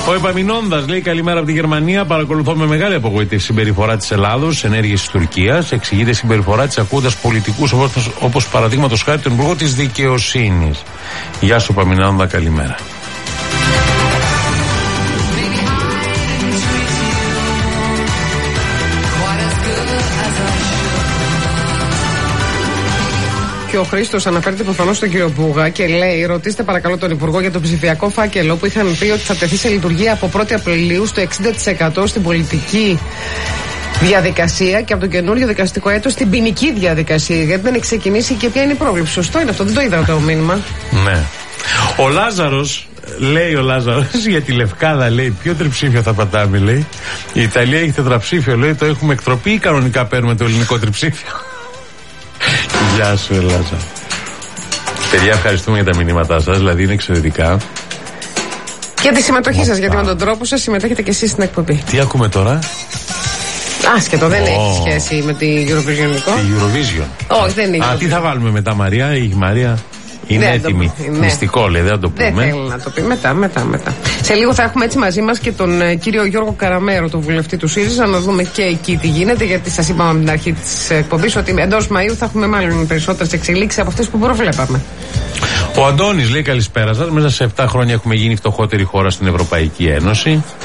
Ο Επαμεινώντας λέει καλημέρα από τη Γερμανία. Παρακολουθώ με μεγάλη απογοήτευση συμπεριφορά της Ελλάδος, ενέργειες της Τουρκίας. Εξηγείται η συμπεριφορά της ακούγοντας πολιτικούς όπως παραδείγματος χάρη τον Υπουργό της Δικαιοσύνης. Γεια σου Επαμεινώντα, καλημέρα. Και ο Χρήστος αναφέρεται προφανώς στον κύριο Μπούγα και λέει: ρωτήστε παρακαλώ τον Υπουργό για το ψηφιακό φάκελο που είχαν πει ότι θα τεθεί σε λειτουργία από 1η Απριλίου στο 60% στην πολιτική διαδικασία και από το καινούριο δικαστικό έτος στην ποινική διαδικασία. Γιατί δεν έχει ξεκινήσει και ποια είναι η πρόβλεψη. Σωστό είναι αυτό, δεν το είδα το μήνυμα. Ναι. Ο Λάζαρος, λέει ο Λάζαρος, για τη Λευκάδα λέει: ποιο τριψήφιο θα πατάμε, λέει. Η Ιταλία έχει τετραψήφιο, λέει, το έχουμε εκτροπή ή κανονικά παίρνουμε το ελληνικό τριψήφιο. Γεια σου, Ελλάζα. Παιδιά, ευχαριστούμε για τα μηνύματά σας, δηλαδή είναι εξαιρετικά. Και τη συμμετοχή σας, γιατί με τον τρόπο σας συμμετέχετε και εσείς στην εκπομπή. Τι ακούμε τώρα? Άσχετο, δεν έχει σχέση με τη Eurovision. Τη Eurovision. Όχι, δεν είναι. Τι θα βάλουμε μετά, Μαρία? Η Μαρία είναι έτοιμη. Μυστικό, λέει, δεν το πούμε. Δεν θέλει να το πει. Μετά. Σε λίγο θα έχουμε έτσι μαζί μας και τον κύριο Γιώργο Καραμέρο, τον βουλευτή του ΣΥΡΙΖΑ, να δούμε και εκεί τι γίνεται. Γιατί σας είπαμε από την αρχή της εκπομπής ότι εντός Μαΐου θα έχουμε μάλλον περισσότερες εξελίξεις από αυτές που προβλέπαμε. Ο Αντώνης λέει καλησπέρα σας. Μέσα σε 7 χρόνια έχουμε γίνει φτωχότερη χώρα στην Ευρωπαϊκή Ένωση.